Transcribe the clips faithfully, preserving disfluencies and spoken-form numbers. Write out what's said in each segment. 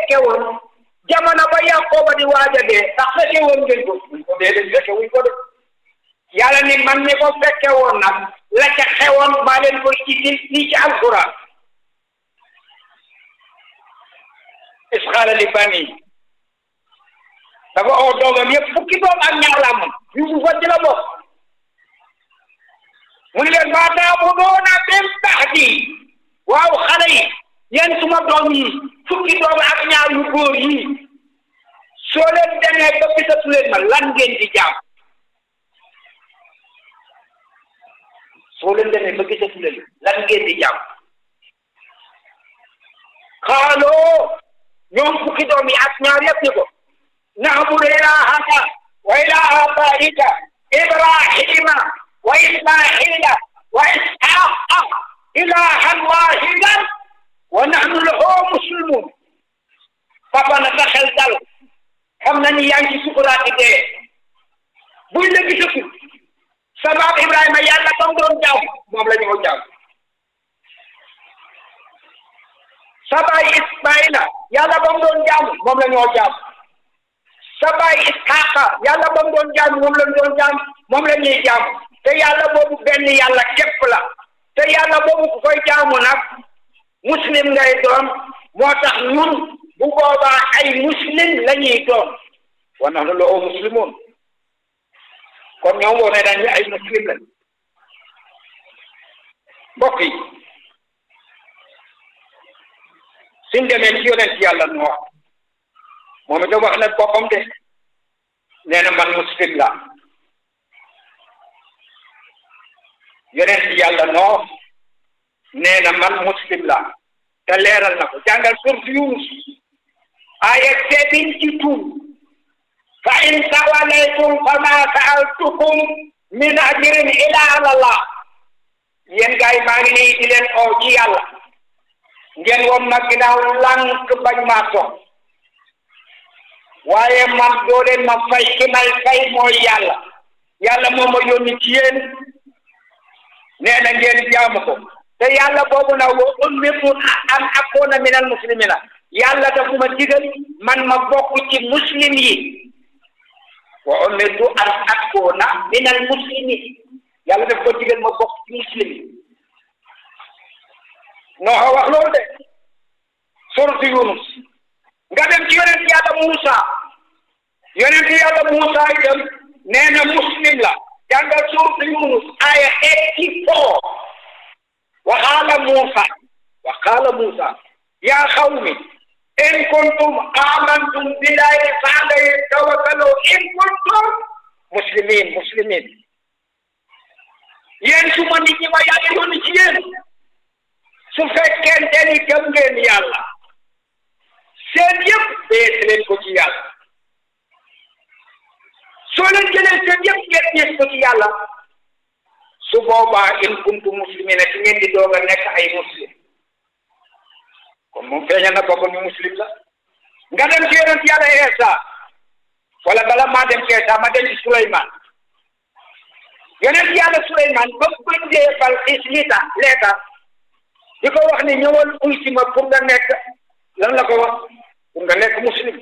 fekke woon jamono ba Yaqooba di waaj a dee ndax fekke woon ngeen ko buñ ko dee de fekke wuñ ko de yàlla ni man mi ko fekke woon nag la ca xewoon maa leen koy itil fii ci alquran is qaala li bani dafa oo doomam yëpp fukki doom ak ñaar la amoon Yuusufa ci la bokk mu ne leen maa ta'buduuna min ba'di waaw xale yi yéen suma doom yi fukki doom ak ñaar yu góor yi soo leen demee ba gisatu leen ma lan ngeen di jaam soo leen demee ba gisatu leen lan ngeen di jaam xaaloo ñoom fukki doom yi ak ñaar yëpp ni ko na'budu ilaahaka wa ilaaha aabaa'ika Ibraahiima wa Ismaa'iila wa Isxaaqa ilaahan waahidan wa nahnu lahu muslimuun papa na sa xel dal xam na ni yaa ngi ci sukuraati dee buñ la gisatul sa baab Ibrahima yàlla ba mu doon jaam moom la ñu ko jaam sa baay Ismaïla yàlla ba mu doon jaam moom la ñu ko jaam sa baay Isxaaqa yàlla ba mu doon jaam moom la ñu doon jaam moom la ñuy jaam te yàlla boobu benn yàlla képp la te yàlla boobu ku koy jaamu nag muslim ngay doon moo tax ñun bu boobaa ay muslim la ñuy doon wa nahnu lahu muslimuun kon ñoom woo ne dañu ay muslim lañ mbokk yi suñ demee ci yonent yàlla nu wax moom itam wax na boppam de nee na man muslim la yonent yàlla noo nee na man muslim la te leeral na ko jàngal sourate Yunus aaya seventy-two fa in tawallaytum famaa sa'altukum min ajrin illaa Allah yéen gaay maa ngi nii di leen oo ci yàlla ngeen woon ma ginnaaw lànk bañ maa toog waaye man doo leen ma fay ki may fay mooy yàlla yàlla moo ma yónni ci yéen nee na ngeen jaamu ko te yàlla boobu nag wa umirtu an akuuna minal muslimiina yàlla dafa ma digal man ma bokk ci muslim yi wa umirtu an akuuna minal muslimiin yàlla dafa ko digal ma bokk ci muslim yi noo wax loolu de sourate Yunus nga dem ci yonent yàlla Muusa yonent yàlla Muusa itam nee na muslim la jàngal sourate Yunus aaya eighty-four wa qaala Muusa wa qaala Muusa yaa qawmi in kuntum aamantum billaahi fa alayhi tawakkalu in kuntum muslimiin muslimiin yéen su ma nit ñi ma yàlla yónni ci yéen su fekkente ni gëm ngeen yàlla seen yëpp bees leen ko ci yàlla soo leen jëlee seen yëpp ngeen bees ko ci yàlla su boobaa in kuntum muslimiina ci ngeen di doog a nekk ay muslim kon moom feeñal na boppam ni muslim la nga dem ci yonent yàlla Eesa wala bala maa dem ci Eesa ma dem ci Suleymaan yonent yàlla Suleymaan ba mu bindee Balqiis liita leeta di ko wax ni ñëwal uy si ma pour nga nekk lan la ko wax pour nga nekk muslim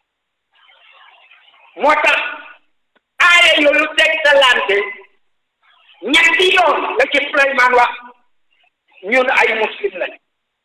moo tax aaya yooyu tegtalante ñetti yoon la ci Suleymaan wax ñun ay muslim lañ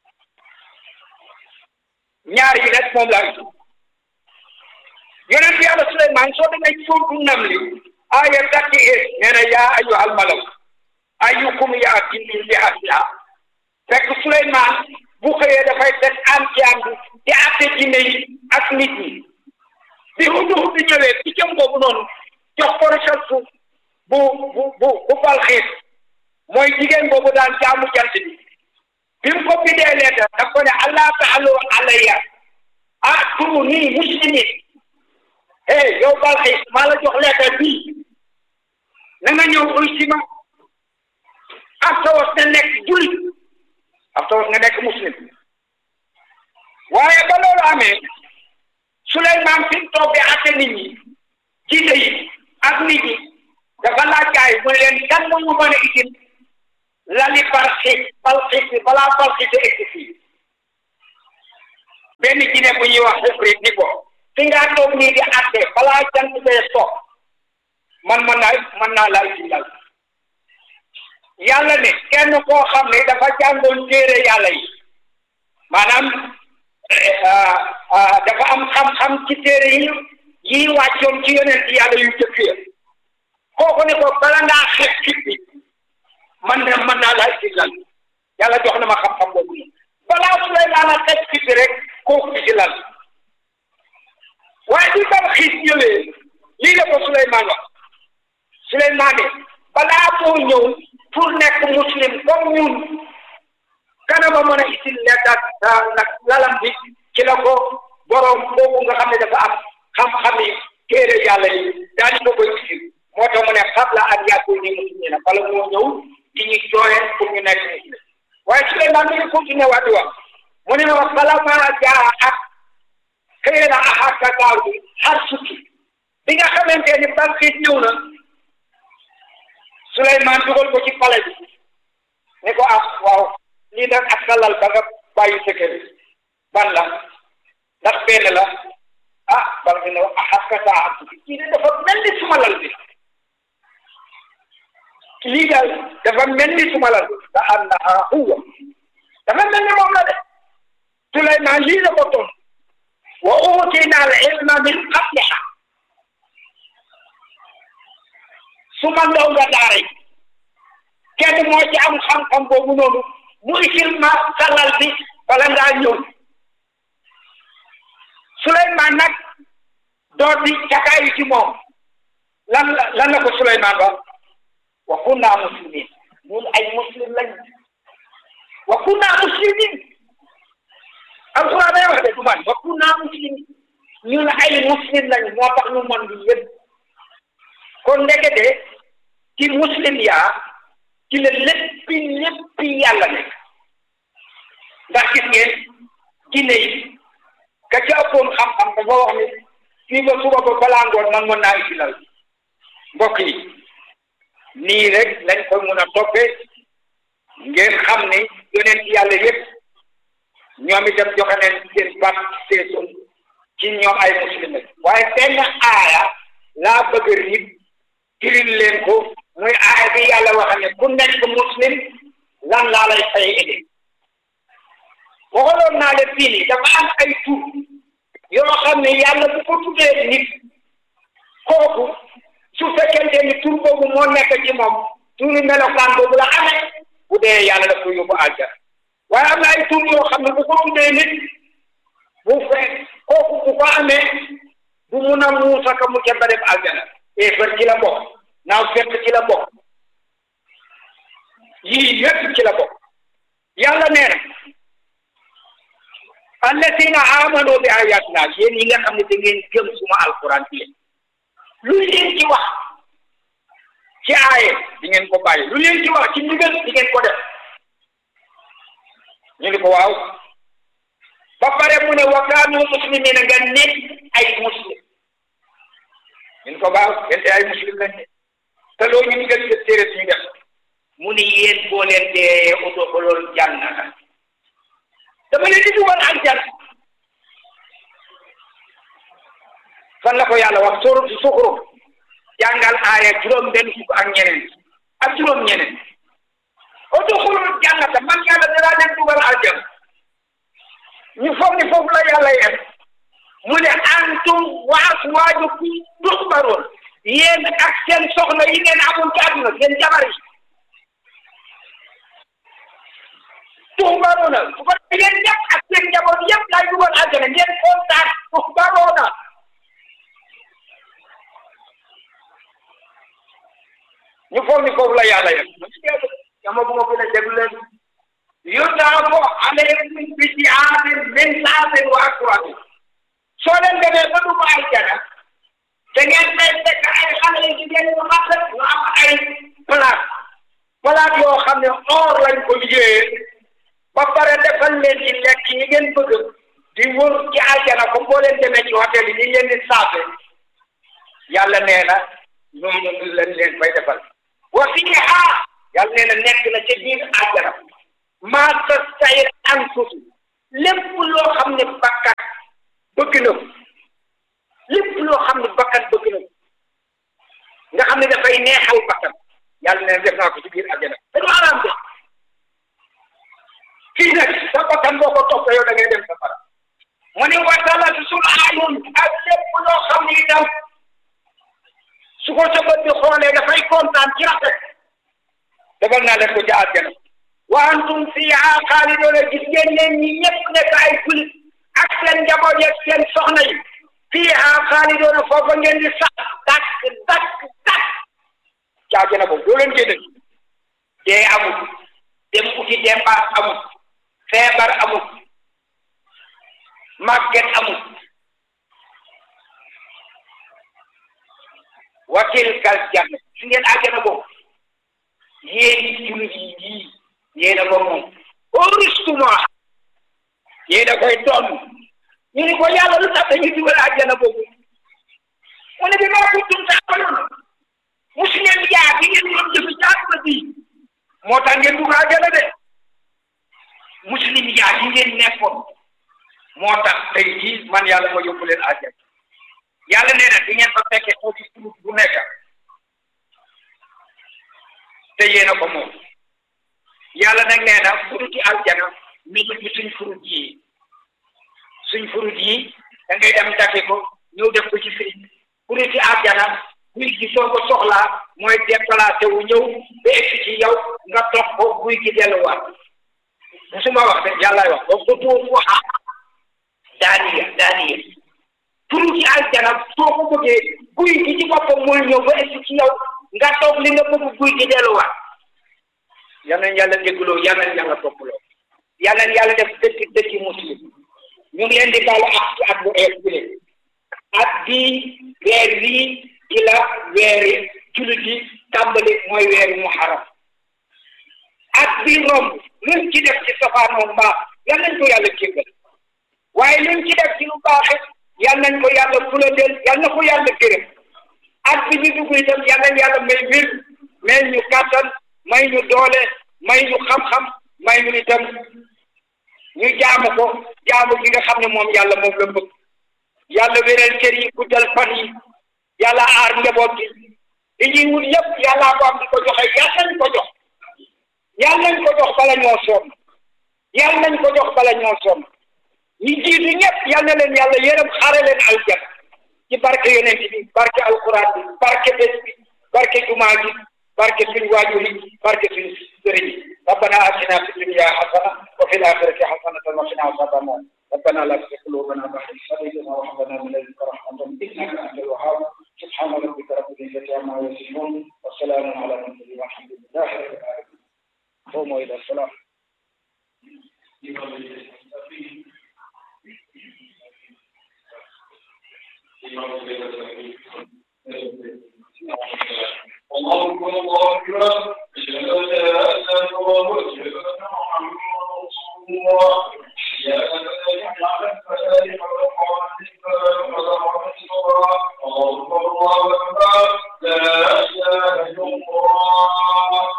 ñaar yi nag moom laa gis yonent yàlla Suleymaan soo demee suuratu Namli aaya thirty-eight nee na yaa ayyuhal malaw ayyukum ya'tii bi ahlihaa fekk Suleymaan bu xëyee dafay teg am ci am bi di àtte jinne yi ak nit ñi bi Hudhud bi ñëwee ci jëm boobu noonu jox ko recherche bu bu bu bu Balxiis mooy jigéen boobu daan jaamu jant bi bi mu ko bindee leeta daf ko ne allaa ta'alu alayya a'tuunii muslimiin hey yow Balxiis maa la jox leeta bii na nga ñëw uy si ma ak sa was na nekk jullit ak sa was nga nekk muslim waaye ba loolu amee Suleymaan fi mu toog di àtte nit ñi jiite yi ak nit ñi dafa laaj gaay mu ne leen kan moo ñu mën a itin lali Balxiis Balxiis bi balaa Balxiis a egsi fii benn jinne bu ñuy wax xifrit ni ko fi ngaa toog nii di àtte balaa jant bee so man mën naa mën naa laa jindal yàlla ne kenn koo xam ne dafa jàngoon téere yàlla yi maanaam dafa am xam-xam ci téere yi yi wàccoon ci yonent yàlla yu jëkk ya kooku ne ko bala ngaa xeex xit bi man de mën naa laa jindal yàlla jox na ma xam-xam boobu balaa Suleymaan a xeex xit bi rek kooku di jindal waaye di dal xiis ñëwee lii la ko Suleymaan wax Suleymaan ne balaa moo ñëw pour nekk muslim comme ñun kanama mën a isil nekkat nag lalam bi ci la ko borom boobu nga xam ne dafa am xam-xam yi téere yàlla yi daal di ko koy isil moo tax mu ne qabla an yakuunu muslimiina bala moo ñëw di ñu jooyee pour ñu nekk muslim waaye Suleymaan mi ngi continué waat di wax mu ne ma falammaa jaa ak xëy na axaka gaaw bi xar sukki bi nga xamante ni Balqiis ñëw na Suleymaan dugal ko ci palais bi ne ko ah waaw lii nag ak sa lal ba nga bàyyi sa kër ban la ndax benn la ah Balqiis ne axaka taa kii de dafa mel ni suma lal bi lii daal dafa mel ni suma lal bi ka annahaa huwa dafa mel ni moom la de Suleymaan lii la ko toon wa uutinaa al-ilma min qablihaa su ma ndaw nga daara yi kenn moo ci am xam-xam boobu noonu mu isil ma salal bi bala ngaa ñëw Suleymaan nag doon di cakaayu ci moom lan la lan la ko Suleymaan wax wa kunnaa muslimiin ñun ay muslim lañ wa kunnaa muslimiin alxuraan day wax de du man wa kunnaa muslimiin ñun ay muslim lañ moo tax ñu mën di yëpp kon ndekete ci muslim yaa ci la léppi léppi yàlla nekk ndax gis ngeen jinne yi ka ca ëppoon xam-xam dafa wax ni fii ba suba ba balaa ngoon man mën naa isilal mbokk yi nii rek lañ koy mun a toppee ngeen xam ni yonent yàlla yëpp ñoom itam joxe nañ seen participation ci ñoom ay muslim la waaye benn aaya laa bëgg nit firil leen ko muy aaya bi yàlla wax ne ku nekk muslim lan laa lay fay ëllëg waxaloon naa leen fii nii dafa am ay tur yoo xam ne yàlla bu ko tuddee nit kooku su fekkente ni tur boobu moo nekk ci moom turu melokaan boobu la amee bu dee yàlla daf ko yóbbu àjjana waaye am na ay tur yoo xam ne bu ko tuddee nit bu fekk kooku bu ko amee du mun a muusa ka mu ca ba dem àjjana éefar ci la bokk naaw fekk ci la bokk yii yëpp ci la bokk yàlla nee na allazina amanu bi ayatina yéen yi nga xam ne da ngeen gëm suma alquran bi lu leen ci wax ci aaye di ngeen ko bàyyi lu leen ci wax ci ndigal di ngeen ko def ñu ni ko waaw ba pare mu ne wa kaanu muslimina nga nekk ay muslim ñu ni ko waaw yéen ay muslim lañ ne te loolu ñu ndigal ci téere suñu def mu ni yéen boo leen dee udxulul jannata dama leen di dugal aljanna fan la ko yàlla wax suuratu Zuxruf jàngal aaya juróom benn fukk ak ñeneen ak juróom ñeneen udxulul jannata man yàlla danaa leen dugal aljanna ñu foog ni foofu la yàlla yem mu ne antum wa azwaajukum tuhbaruun yéen ak seen soxna yi ngeen amoon ci àdduna seen jabar yi tuhbaruuna su ko ngeen ñëpp ak seen njaboot yëpp laay dugal àjjana ngeen kontaan tuhbaruuna ñu foog ni foofu la yàlla yem dama bu ma gën a déglu leen yutaafu alayhim bi siyaarin min naarin wa akwaabin soo leen demee ba dugg àjjana da ngeen fay fekk ay xale yu jigéen yu rafet ñu am ay palaat palaat yoo xam ne or lañ ko liggéeyee ba pare defal leen ci lekk yi ngeen bëgg di wër ci àjjana comme boo leen demee ci hôtel yi ni ngeen di saafe yàlla nee na ñooñu lañ leen fay defal wa fiihaa yàlla nee na nekk na ca biir àjjana maa tastahil anfusu lépp loo xam ne bakkan bëgg na lépp loo xam ne bakkan bëgg na nga xam ne dafay neexal bakkan yàlla ne def naa ko ci biir àjjana te du araam de fii nag sa bakkan boo ko topp yow da ngay dem safara mu ne watala sul ayun ak lépp loo xam ne itam su ko sa bët bi xoolee dafay kontaan ci rafet defal naa leen ko ci àjjana wa antum fiha xaalidoona gis ngeen leen ñi ñëpp nekk ay julit ak seen njaboot yeeg seen soxna yi fiha xaalidoona foofa ngeen di sax dakk dakk dakk ci àjjana boobu doo leen génn dee amul dem uti dépense amul feebar amul màgget amul wa tilkal janna si ngeen àjjana boobu yéen jullit yi yii yéen a ko moom auristuma yéen a koy doon ñu ni ko yàlla lu tax dañuy dugal àjjana boobu mu ne bi maa kuntum ta'maluun muslim yaa bi ngeen doon jëf ci àdduna bi moo tax ngeen dugg àjjana de muslim yaa yi ngeen nekkoon moo tax tey jii man yàlla ma yóbbu leen àjjana yàlla nee na di ngeen fa fekkee xóoti furut bu nekk te yéen a ko moom yàlla nag nee na furuti aljana mi ngi ci suñ furut yi suñ furut yi da ngay dem dagge ko ñëw def ko ci firi furuti aljana guy gi soo ko soxlaa mooy déplacé wu ñëw ba egsi ci yow nga dox ko guy gi delluwaat musuma wax de yàllaay wax ba ko tuur waxa daaniya daaniya furuti aljana soo ko bëggee guy gi ci boppam mooy ñëw ba egsi ci yow nga toog li nga bëgg guy gi delluwaat yal nañ yàlla déggloo yal nañ yàlla toppaloo yal nañ yàlla def dëkk dëkki muslim ñu ngi leen di baalu ak ci at bu ees bi at bii weer wii ci la weeri jullit yi tàmbali mooy weeri muharram at bii romb luñ ci def ci safaanoon mbaax yal nañ ko yàlla jéggal waaye luñ ci def ci lu baax yal nañ ko yàlla fulandeel yal na ko yàlla gërëm at bi ñu dugg itam yal nañ yàlla may wér may ñu kàttan may ñu doole may ñu xam-xam may ñu itam ñu jaamu ko jaamu gi nga xam ne moom yàlla moom la bëgg yàlla wéral cër yi guddal fan yi yàlla aar njaboot gi li ñuy wut yëpp yàllaa ko am di ko joxe yàlla nañ ko jox yàlla nañ ko jox bala ñoo sonn yàlla nañ ko jox bala ñoo sonn ñi jiitu ñëpp yal na leen yàlla yërëm xare leen aljanna ci barke yonent bi barke alquran bi barke bés bi barke jumaa ji barke suñu waajur yi barke suñu sëriñ yi rabbana atina fi dunya hasana wa fil akhirati hasanatan wa qina adhaban nar rabbana la tuzigh qulubana ba'da idh hadaytana wa hab lana min ladunka rahmatan innaka antal wahhab subhana rabbika rabbil izzati amma yasifun wa salamun ala al-mursalin walhamdulillahi rabbil alamin qumu ila salat الله أكبر الله أكبر أشهد أن لا إله إلا الله وأشهد أن محمدا رسول الله يا أيها على الفلاح والقرآن الصلاة الله أكبر الله أكبر لا إله إلا الله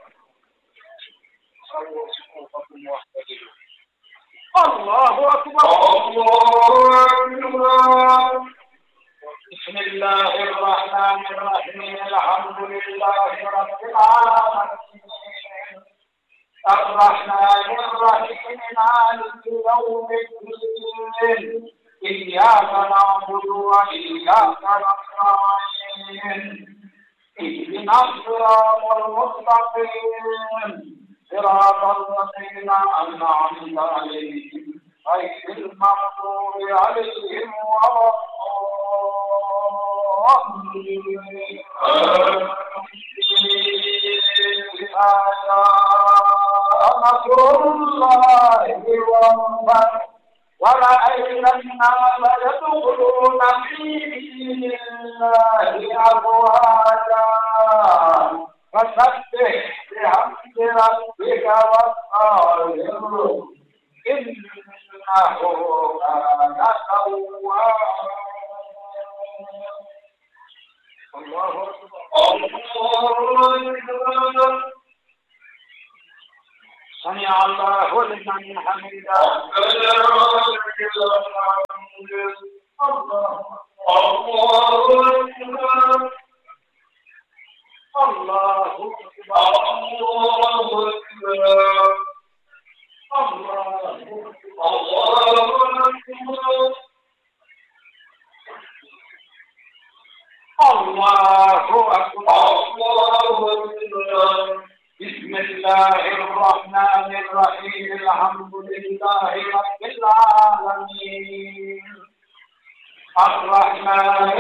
الله أكبر الله أكبر بسم الله الرحمن الرحيم الحمد لله رب العالمين الرحمن الرحيم مالك يوم الدين إياك نعبد وإياك نستعين اهدنا الصراط المستقيم صراط الذين أنعمت عليهم غير المغضوب عليهم ولا نصر الله والفتح ورأينا الناس يدخلون في دين الله أفواجا فسبح بحمد ربك واستغفره إنه كان توابا الله أكبر سمع الله لمن حمده. الله أكبر. بسم الله الرحمن الرحيم. الحمد لله رب العالمين الرحمن